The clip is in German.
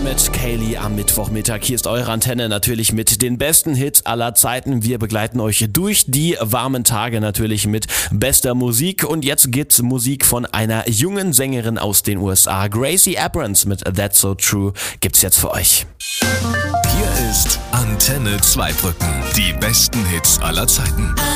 mit Kaylee am Mittwochmittag. Hier ist eure Antenne natürlich mit den besten Hits aller Zeiten. Wir begleiten euch durch die warmen Tage natürlich mit bester Musik. Und jetzt gibt's Musik von einer jungen Sängerin aus den USA. Gracie Abrams mit That's So True gibt's jetzt für euch. Hier ist Antenne Zweibrücken. Die besten Hits aller Zeiten.